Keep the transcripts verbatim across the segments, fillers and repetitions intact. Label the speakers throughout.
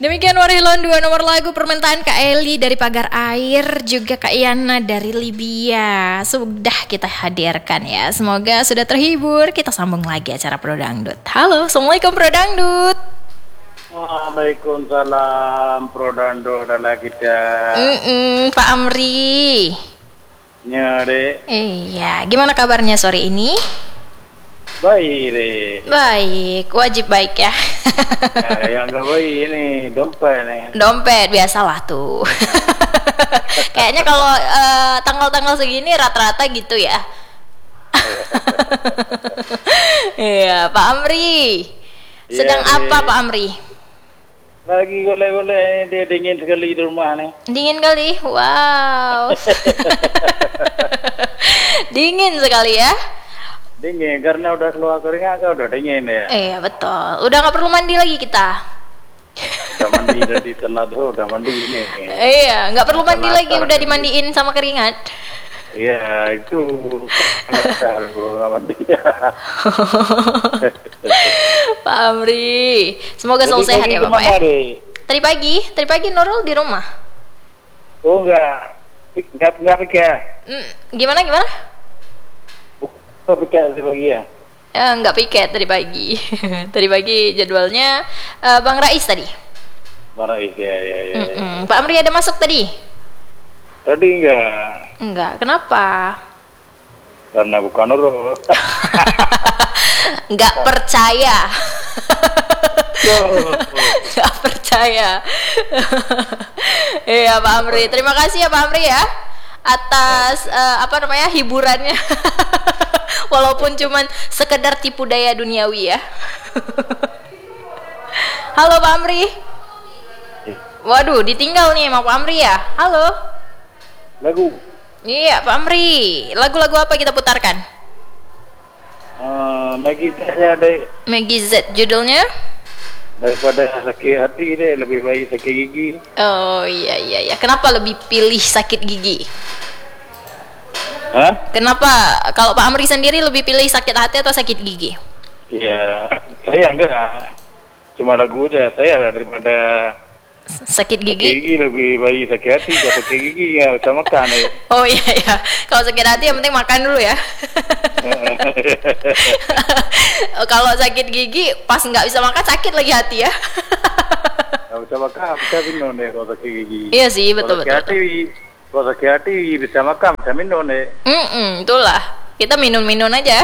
Speaker 1: Demikian Warilon, dua nomor lagu permintaan Kak Eli dari Pagar Air, juga Kak Yana dari Libya. Sudah kita hadirkan ya. Semoga sudah terhibur. Kita sambung lagi acara Pro Dangdut. Halo, Assalamualaikum Pro Dangdut.
Speaker 2: Waalaikumsalam Pro Dangdut adalah kita.
Speaker 1: Mm-mm, Pak Amri.
Speaker 2: Ya, Dek.
Speaker 1: Iya, gimana kabarnya sore ini?
Speaker 2: Baik, Dek.
Speaker 1: Baik, wajib baik ya.
Speaker 2: Ya, yang gak baik ini dompet nih.
Speaker 1: Dompet biasalah tuh. Kayaknya kalau uh, tanggal-tanggal segini rata-rata gitu ya. Iya, Pak Amri. Sedang
Speaker 2: Ya,
Speaker 1: apa
Speaker 2: Dek.
Speaker 1: Pak Amri?
Speaker 2: Lagi golek-golek, dia dingin sekali di rumah nih.
Speaker 1: Dingin kali. Wow. Dingin sekali ya.
Speaker 2: Dingin karena udah keluar keringat kan udah dingin ya.
Speaker 1: Iya betul. Udah nggak perlu mandi lagi kita.
Speaker 2: Udah mandi dari telat tuh, udah mandi ini.
Speaker 1: Iya, nggak perlu mandi
Speaker 2: Telat
Speaker 1: lagi. Udah
Speaker 2: sekarang.
Speaker 1: dimandiin sama keringat.
Speaker 2: Iya, itu nggak mandi.
Speaker 1: Pak Amri, semoga
Speaker 2: Jadi
Speaker 1: selalu sehat
Speaker 2: pagi
Speaker 1: ya Bapak
Speaker 2: kemana,
Speaker 1: ya.
Speaker 2: Dek?
Speaker 1: Tadi pagi, tadi pagi Nurul di rumah.
Speaker 2: Oh enggak, enggak enggak pikir.
Speaker 1: Hmm, gimana gimana?
Speaker 2: Enggak pikir di pagi ya.
Speaker 1: Eh, nggak piket tadi pagi. Tadi pagi jadwalnya eh, Bang Rais tadi.
Speaker 2: Mana ya ya ya. ya.
Speaker 1: Mm-mm. Pak Amri ada masuk tadi?
Speaker 2: Tadi enggak,
Speaker 1: Enggak. Kenapa?
Speaker 2: karena bukan urut.
Speaker 1: Nggak percaya. Nggak percaya. Iya Pak Amri. Terima kasih ya Pak Amri ya atas eh, apa namanya hiburannya. Walaupun cuman sekedar tipu daya duniawi ya. Halo Pak Amri. Waduh, ditinggal nih sama Pak Amri ya. Halo.
Speaker 2: Lagu
Speaker 1: Iya Pak Amri. Lagu-lagu apa kita putarkan?
Speaker 2: uh, Maggie saya ada
Speaker 1: Maggie Z judulnya.
Speaker 2: daripada sakit hati deh, lebih baik sakit gigi.
Speaker 1: Oh iya iya iya. Kenapa lebih pilih sakit gigi?
Speaker 2: Hah?
Speaker 1: Kenapa kalau Pak Amri sendiri lebih pilih sakit hati atau sakit gigi?
Speaker 2: Iya, saya enggak. Cuma lagu aja saya daripada
Speaker 1: Sakit
Speaker 2: sakit
Speaker 1: gigi?
Speaker 2: gigi lebih baik sakit hati. Kalau sakit gigi ya bisa makan ya.
Speaker 1: Oh iya iya. Kalau sakit hati yang penting makan dulu ya. Kalau sakit gigi pas nggak bisa makan sakit lagi hati ya.
Speaker 2: Nggak bisa makan, bisa minum deh kalau sakit gigi.
Speaker 1: Iya sih betul
Speaker 2: Kalau sakit
Speaker 1: betul.
Speaker 2: hati, kalau sakit hati bisa makan, bisa minum deh.
Speaker 1: Mm itulah. Kita minum-minum aja.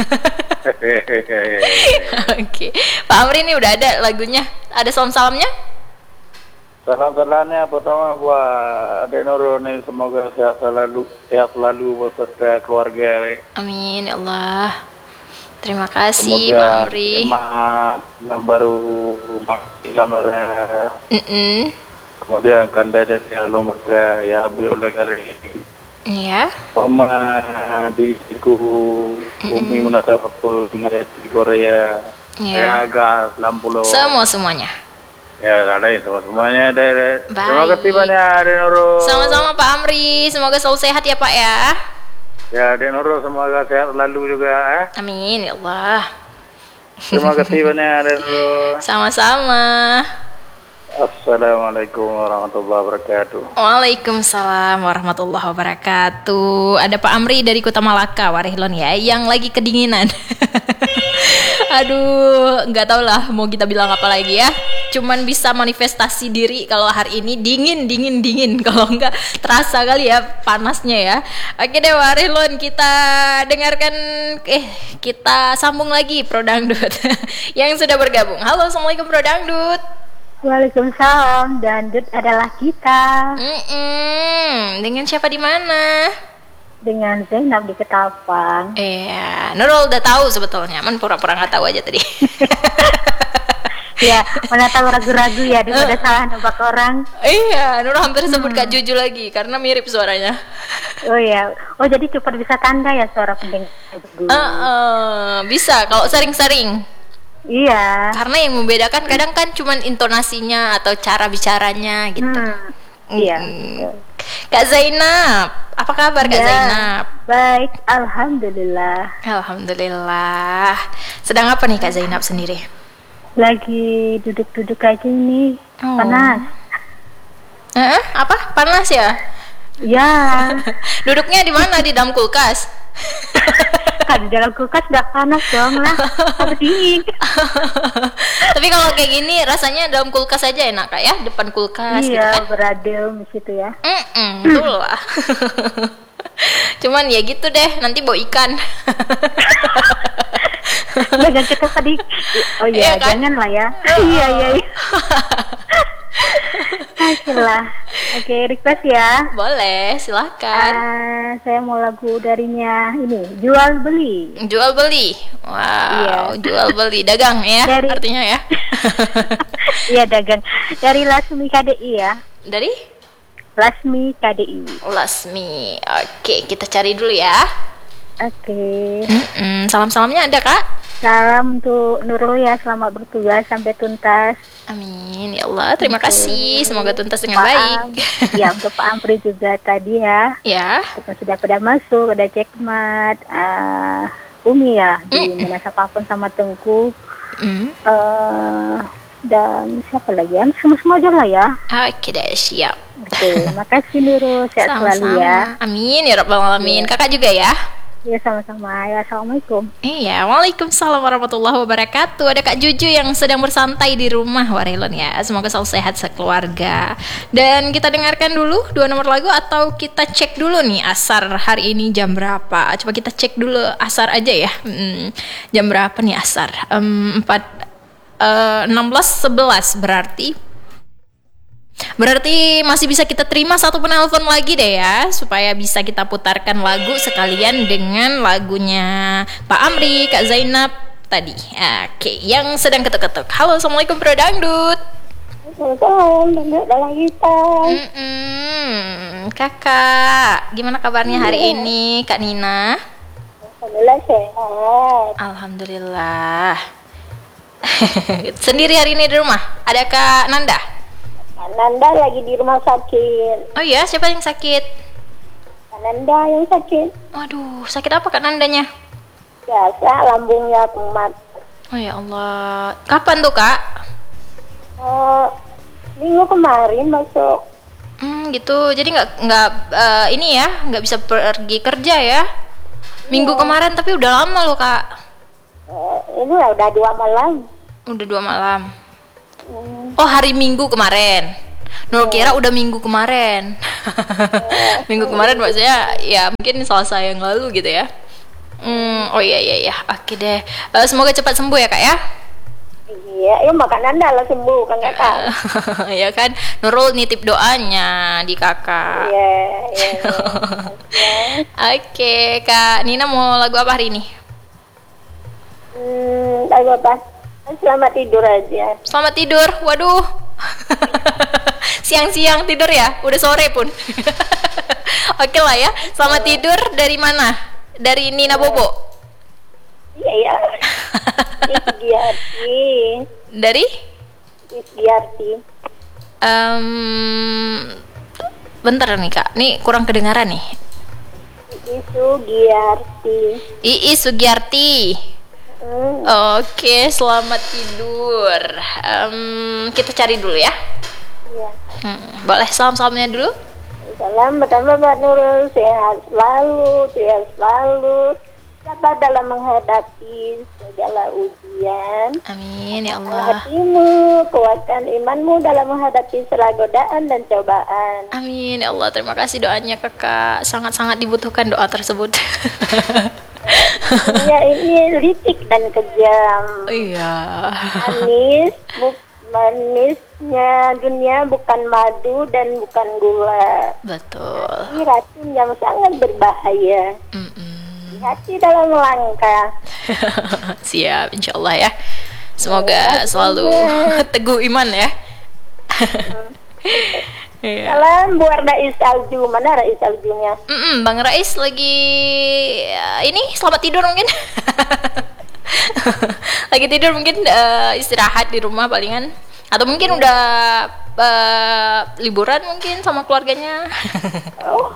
Speaker 1: Oke. Pak Amri ini udah ada lagunya. Ada salam-salamnya?
Speaker 2: Salam-salamnya pertama buat Adek Nurul nih, semoga sehat selalu, sehat selalu beserta keluarga. Nih.
Speaker 1: Amin ya Allah. Terima kasih Pak
Speaker 2: Semoga
Speaker 1: Amri.
Speaker 2: semangat yang baru gambarnya.
Speaker 1: Mm-mm.
Speaker 2: Kemudian kanda dari alumni ya beliau kali
Speaker 1: Iya.
Speaker 2: Mama di siku bumi munasabah di Korea.
Speaker 1: Iya.
Speaker 2: Ya agak enam puluh.
Speaker 1: Semua semuanya.
Speaker 2: Ya ada itu semuanya ada. Terima
Speaker 1: Baik.
Speaker 2: kasih banyak Adek Nurul.
Speaker 1: Sama-sama Pak Amri. Semoga selalu sehat ya Pak ya.
Speaker 2: Ya Adek Nurul semoga sehat selalu juga. Eh.
Speaker 1: Amin ya Allah.
Speaker 2: Terima kasih banyak Adek Nurul.
Speaker 1: Sama-sama.
Speaker 2: Assalamualaikum warahmatullahi wabarakatuh.
Speaker 1: Waalaikumsalam warahmatullahi wabarakatuh. Ada Pak Amri dari Kota Malaka, Warihlon ya, yang lagi kedinginan. Aduh, nggak tahu lah mau kita bilang apa lagi ya. Cuman bisa manifestasi diri kalau hari ini dingin, dingin, dingin. Kalau enggak terasa kali ya panasnya ya. Oke deh Warihlon, kita dengarkan, eh kita sambung lagi Pro Dangdut yang sudah bergabung. Halo, Assalamualaikum Pro Dangdut.
Speaker 3: Waalaikumsalam, Dangdut adalah kita.
Speaker 1: Mm-mm. Dengan siapa di mana?
Speaker 3: Dengan Zainab di Ketapang.
Speaker 1: Iya, Nurul udah tahu sebetulnya, man pura-pura nggak tahu aja tadi.
Speaker 3: Ya, mana tahu ragu-ragu ya daripada salah nebak orang.
Speaker 1: Iya, Nurul hampir sebut Kak Juju lagi karena mirip suaranya.
Speaker 3: Oh ya, oh jadi cepat bisa tanda ya suara pendengar dulu.
Speaker 1: Uh, uh, bisa kalau sering-sering.
Speaker 3: Iya.
Speaker 1: Karena yang membedakan kadang kan cuman intonasinya atau cara bicaranya gitu.
Speaker 3: Hmm, iya.
Speaker 1: Mm. Kak Zainab, apa kabar Kak
Speaker 3: Ya,
Speaker 1: Zainab?
Speaker 3: baik, alhamdulillah.
Speaker 1: Alhamdulillah. Sedang apa nih Kak Zainab sendiri?
Speaker 3: Lagi duduk-duduk aja ini.
Speaker 1: Oh.
Speaker 3: Panas.
Speaker 1: Eh, apa? Panas ya?
Speaker 3: Ya.
Speaker 1: Duduknya di mana? Di dalam kulkas?
Speaker 3: Kan di dalam kulkas udah panas dong lah. Harus dingin.
Speaker 1: Tapi kalau kayak gini rasanya dalam kulkas aja enak Kak ya, depan kulkas gitu
Speaker 3: Iya,
Speaker 1: kan.
Speaker 3: beradem di situ ya.
Speaker 1: Mm-mm, betul lah. Cuman ya gitu deh, nanti bawa ikan.
Speaker 3: Jangan cekak tadi. Oh
Speaker 1: Iya
Speaker 3: iya,
Speaker 1: kan?
Speaker 3: jangan lah ya. Iya, iya, iya. Oke lah. Oke, request ya.
Speaker 1: Boleh, silahkan.
Speaker 3: Ah, saya mau lagu darinya ini, Jual Beli.
Speaker 1: Jual beli. Wow,
Speaker 3: Iya.
Speaker 1: jual beli dagang ya
Speaker 3: Dari-
Speaker 1: artinya ya.
Speaker 3: Iya, dagang. Dari Lasmi K D I ya.
Speaker 1: Dari
Speaker 3: Lasmi K D I.
Speaker 1: Lasmi. Oke, kita cari dulu ya.
Speaker 3: Oke.
Speaker 1: Mm-mm, salam-salamnya ada Kak?
Speaker 3: Salam untuk Nurul ya, selamat bertugas sampai tuntas.
Speaker 1: Amin ya Allah, terima kasih. Semoga tuntas dengan
Speaker 3: Pak
Speaker 1: baik.
Speaker 3: Am. Ya, untuk Pak Ampri juga tadi ya.
Speaker 1: Ya.
Speaker 3: Kita sudah pada masuk, ada Cekmat, ah, Umi ya, di Menasa Papun sama Tengku.
Speaker 1: Mm.
Speaker 3: eh dan siapa lagi ya? Semua-semua aja lah ya.
Speaker 1: Oke deh, siap.
Speaker 3: Oke, makasih Nurul, sehat selalu ya.
Speaker 1: Amin ya Rabbal Alamin. Kakak juga ya.
Speaker 3: Ya, sama-sama. Ya, Assalamualaikum.
Speaker 1: Iya, waalaikumsalam warahmatullahi wabarakatuh. Ada Kak Juju yang sedang bersantai di rumah, Warilon ya. Semoga selalu sehat sekeluarga. Dan kita dengarkan dulu dua nomor lagu atau kita cek dulu nih asar hari ini jam berapa. Coba kita cek dulu asar aja ya. Hmm, jam berapa nih asar? Um, empat enam belas sebelas berarti. Berarti masih bisa kita terima satu penelpon lagi deh ya, supaya bisa kita putarkan lagu sekalian dengan lagunya Pak Amri, Kak Zainab tadi. Oke, yang sedang ketuk-ketuk. Halo, assalamualaikum Bro Dangdut.
Speaker 3: Assalamualaikum, dalam kita.
Speaker 1: Mm-mm. Kakak, gimana kabarnya hari ini, Kak Nina?
Speaker 3: Alhamdulillah sehat.
Speaker 1: Alhamdulillah. Sendiri hari ini di rumah? Ada Kak Nanda?
Speaker 3: Nanda lagi di rumah sakit.
Speaker 1: Oh iya, siapa yang sakit?
Speaker 3: Nanda yang sakit.
Speaker 1: Waduh, sakit apa Kak Nandanya?
Speaker 3: Biasa lambungnya kumat.
Speaker 1: Oh ya Allah, kapan tuh Kak?
Speaker 3: Oh, minggu kemarin masuk.
Speaker 1: Hmm, gitu. Jadi nggak nggak eh, ini ya, nggak bisa pergi kerja ya? Minggu kemarin tapi udah lama loh Kak.
Speaker 3: Eh, ini lah udah dua malam.
Speaker 1: Udah dua malam.
Speaker 3: Hmm.
Speaker 1: Oh hari Minggu kemarin. Nur kira udah minggu kemarin. Minggu kemarin maksudnya ya mungkin Selasa yang lalu gitu ya. Hmm, oh iya iya iya. Oke deh. Eh, semoga cepat sembuh ya Kak ya.
Speaker 3: Iya, ya makan Nanda lah sembuh kan kakak.
Speaker 1: Ya kan, Nurul nitip doanya di kakak.
Speaker 3: Iya, iya.
Speaker 1: Oke, Kak Nina mau lagu apa hari ini?
Speaker 3: Hmm, lagu apa? Selamat tidur aja.
Speaker 1: Selamat tidur. Waduh. Siang-siang tidur ya? Udah sore pun. Oke lah ya. Selamat tidur dari mana? Dari Nina Bobo.
Speaker 3: Iya ya. Isgiarti.
Speaker 1: Dari?
Speaker 3: Isgiarti.
Speaker 1: Um, bentar nih Kak. Nih kurang kedengaran nih.
Speaker 3: Isgiarti.
Speaker 1: Iis Sugiarti.
Speaker 3: Hmm.
Speaker 1: Oke, selamat tidur. Um, kita cari dulu ya.
Speaker 3: Iya.
Speaker 1: Hmm, boleh salam-salamnya dulu?
Speaker 3: Salam pertama Mbak Nurul, sehat selalu, sehat selalu, sabar dalam menghadapi segala ujian.
Speaker 1: Amin ya Allah.
Speaker 3: Hatimu, kuatkan imanmu dalam menghadapi segala godaan dan cobaan.
Speaker 1: Amin ya Allah. Terima kasih doanya kakak. Sangat-sangat dibutuhkan doa tersebut.
Speaker 3: Ya ini licik dan kejam.
Speaker 1: Iya.
Speaker 3: Manis, bu- manisnya dunia bukan madu dan bukan gula.
Speaker 1: Betul.
Speaker 3: Ini racun yang sangat berbahaya.
Speaker 1: Mm-mm.
Speaker 3: Hati dalam langkah.
Speaker 1: Siap, insya Allah ya. Semoga selalu teguh iman ya. Iya.
Speaker 3: Salam buat Rais Alju. Mana Rais Aljunya?
Speaker 1: Mm-mm, Bang Rais lagi ya, ini selamat tidur mungkin. Lagi tidur mungkin eh, istirahat di rumah palingan. Atau mungkin udah eh, liburan mungkin sama keluarganya.
Speaker 3: Oh.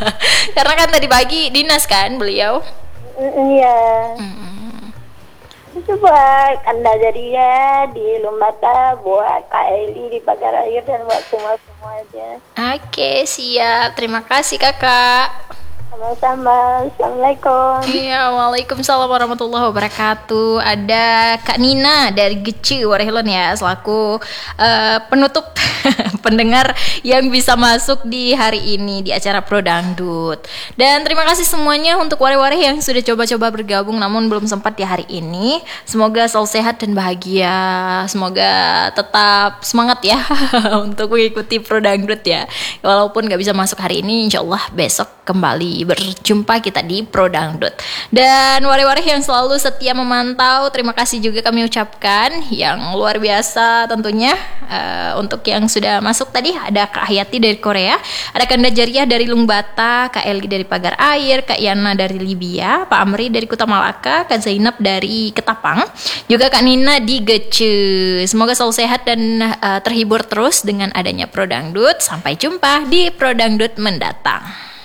Speaker 1: Karena kan tadi pagi dinas kan beliau.
Speaker 3: Mm, Iya.
Speaker 1: Mm-mm.
Speaker 3: Itu buat Anda Jariah di Lumbata, buat Kak Eli di Pagar Air, dan buat semua-semuanya.
Speaker 1: Oke, siap. Terima kasih kakak.
Speaker 3: Sama-sama. Assalamualaikum.
Speaker 1: Iya, waalaikumsalam warahmatullahi wabarakatuh. Ada Kak Nina dari Geci Warehilon ya, selaku uh, penutup pendengar yang bisa masuk di hari ini di acara Pro Dangdut. Dan terima kasih semuanya untuk wareh-wareh yang sudah coba-coba bergabung namun belum sempat di hari ini. Semoga selalu sehat dan bahagia. Semoga tetap semangat ya untuk mengikuti Pro Dangdut ya. Walaupun gak bisa masuk hari ini, insya Allah besok kembali berjumpa kita di Pro Dangdut. Dan wareh-wareh yang selalu setia memantau, terima kasih juga kami ucapkan yang luar biasa tentunya. Uh, untuk yang sudah masuk tadi ada Kak Hayati dari Korea, ada Kanda Jariah dari Lungbata, Kak Eli dari Pagar Air, Kak Yana dari Libya, Pak Amri dari Kuta Malaka, Kak Zainab dari Ketapang, juga Kak Nina di Gece. Semoga selalu sehat dan uh, terhibur terus dengan adanya Pro Dangdut. Sampai jumpa di Pro Dangdut mendatang.